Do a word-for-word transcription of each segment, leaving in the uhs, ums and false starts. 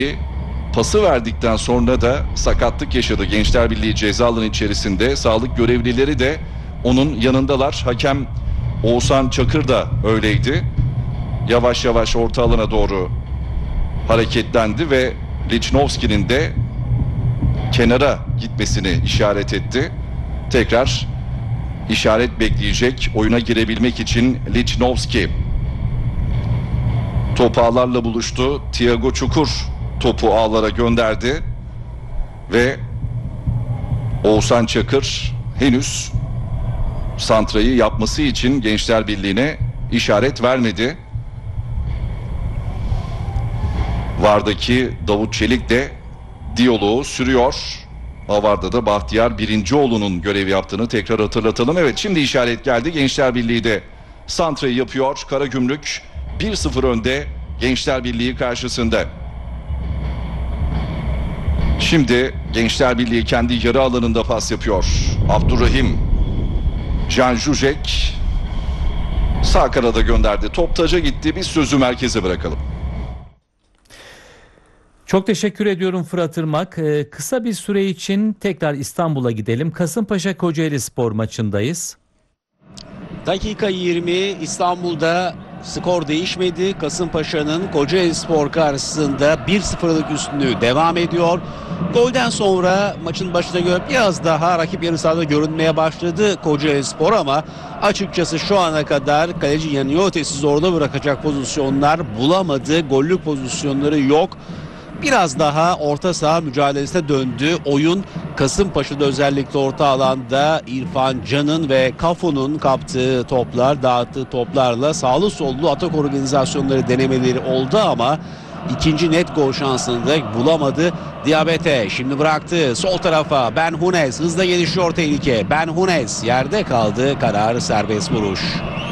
Pası verdikten sonra da sakatlık yaşadı. Gençler Birliği ceza alanı içerisinde. Sağlık görevlileri de onun yanındalar. Hakem Oğuzhan Çakır da öyleydi. Yavaş yavaş orta alana doğru hareketlendi ve Lichnowsky'nin de kenara gitmesini işaret etti. Tekrar işaret bekleyecek oyuna girebilmek için Lichnowsky. Top ağlarla buluştu. Thiago Çukur topu ağlara gönderdi ve Oğuzhan Çakır henüz santrayı yapması için Gençler Birliği'ne işaret vermedi. Vardaki Davut Çelik de diyaloğu sürüyor. Avar'da da Bahtiyar Birincioğlu'nun görev yaptığını tekrar hatırlatalım. Evet, şimdi işaret geldi. Gençler Birliği de santrayı yapıyor. Karagümrük bir sıfır önde Gençler Birliği karşısında. Şimdi Gençler Birliği kendi yarı alanında pas yapıyor. Abdurrahim Can Jujek sağ kanada gönderdi. Top taca gitti. Biz sözü merkeze bırakalım. Çok teşekkür ediyorum Fırat Irmak. Ee, kısa bir süre için tekrar İstanbul'a gidelim. Kasımpaşa Kocaelispor maçındayız. Dakika yirmi, İstanbul'da skor değişmedi. Kasımpaşa'nın Kocaelispor karşısında bir sıfırlık üstünlüğü devam ediyor. Golden sonra maçın başına göre biraz daha rakip yarı sahada görünmeye başladı Kocaelispor ama açıkçası şu ana kadar kaleci Yanniotes'i zorda bırakacak pozisyonlar bulamadı. Gollük pozisyonları yok. Biraz daha orta saha mücadelesine döndü oyun. Kasımpaşa'da özellikle orta alanda İrfan Can'ın ve Cafu'nun kaptığı toplar, dağıttığı toplarla sağlı sollu atak organizasyonları denemeleri oldu ama ikinci net gol şansını da bulamadı. Diabete şimdi bıraktı sol tarafa. Ben Hunes, hızla gelişiyor tehlike. Ben Hunes yerde kaldı, kararı serbest vuruş.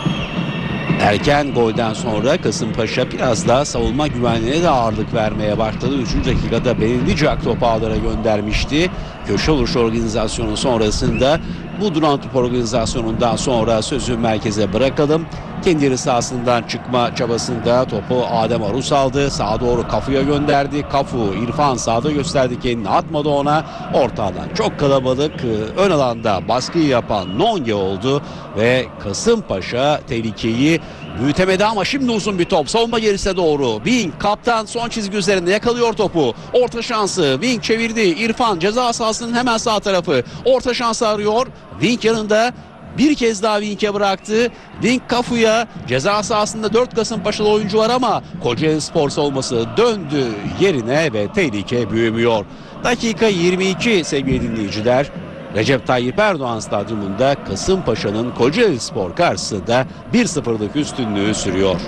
Erken golden sonra Kasımpaşa biraz daha savunma güvenliğine de ağırlık vermeye başladı. üçüncü dakikada Benedicak topu ağlara göndermişti. Köşe vuruş organizasyonu sonrasında bu duran top organizasyonundan sonra sözü merkeze bırakalım. Kendi yarı sahasından çıkma çabasında topu Adem Arus aldı. Sağa doğru Cafu'ya gönderdi. Cafu, İrfan sağda gösterdi kendini, atmadı ona. Orta alan çok kalabalık. Ön alanda baskıyı yapan Nonge oldu ve Kasımpaşa tehlikeyi büyütemedi ama şimdi uzun bir top. Savunma gerisine doğru. Wing kaptan son çizgi üzerinde yakalıyor topu. Orta şansı. Wing çevirdi. İrfan ceza sahasının hemen sağ tarafı. Orta şansı arıyor. Wing yanında. Bir kez daha Wing'e bıraktı. Wing Cafu'ya, ceza sahasında dört Kasımpaşalı oyuncu var ama Kocaelispor savunması döndü yerine ve tehlike büyümüyor. Dakika yirmi iki sevgili dinleyiciler. Recep Tayyip Erdoğan Stadyumunda Kasımpaşa'nın Kocaelispor karşısında bir sıfırlık üstünlüğü sürüyor.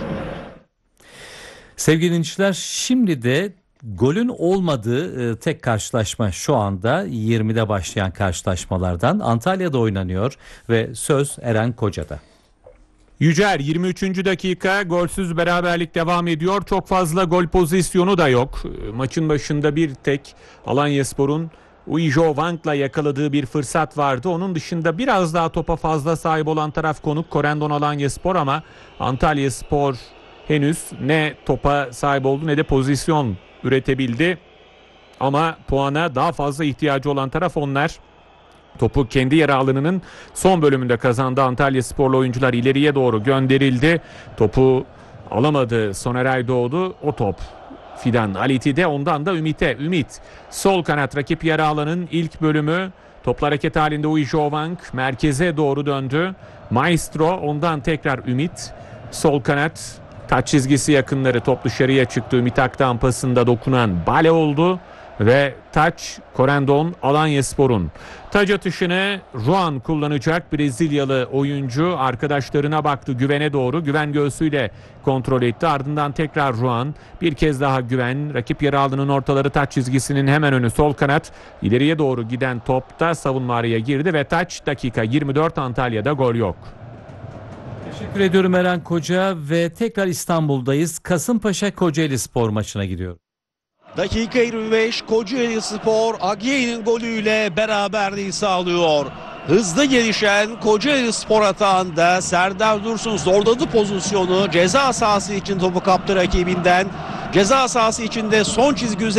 Sevgili dinleyiciler, şimdi de golün olmadığı e, tek karşılaşma şu anda yirmide başlayan karşılaşmalardan Antalya'da oynanıyor ve söz Eren Koca'da. Yücer yirmi üçüncü dakika, golsüz beraberlik devam ediyor. Çok fazla gol pozisyonu da yok. Maçın başında bir tek Alanyaspor'un Uijo Wang'la yakaladığı bir fırsat vardı. Onun dışında biraz daha topa fazla sahip olan taraf konuk Corendon Alanyaspor ama Antalyaspor henüz ne topa sahip oldu ne de pozisyon üretebildi. Ama puana daha fazla ihtiyacı olan taraf onlar. Topu kendi yarı alanının son bölümünde kazandı. Antalyasporlu oyuncular ileriye doğru gönderildi. Topu alamadı Soner Aydoğdu. O top Fidan Aliti'de, ondan da Ümit'e. Ümit sol kanat, rakip yarı alanın ilk bölümü. Topla hareket halinde Uijo Wang merkeze doğru döndü. Maestro, ondan tekrar Ümit. Sol kanat, taç çizgisi yakınları, top dışarıya çıktı. Ümit Aktan pasında dokunan Bale oldu. Ve taç Corendon Alanyaspor'un. Taç atışını Juan kullanacak. Brezilyalı oyuncu arkadaşlarına baktı, Güven'e doğru. Güven göğsüyle kontrol etti. Ardından tekrar Juan. Bir kez daha Güven. Rakip yarı alanının ortaları, taç çizgisinin hemen önü sol kanat. İleriye doğru giden topta savunma araya girdi ve taç. Dakika yirmi dört, Antalya'da gol yok. Teşekkür ediyorum Eren Koca ve tekrar İstanbul'dayız. Kasımpaşa Kocaelispor maçına gidiyor. Dakika yirmi beş, Kocaelispor Agiye'nin golüyle beraberliği sağlıyor. Hızlı gelişen Kocaelispor atağında Serdar Dursun zorladı pozisyonu. Ceza sahası için topu kaptı rakibinden. Ceza sahası içinde son çizgi üzerinde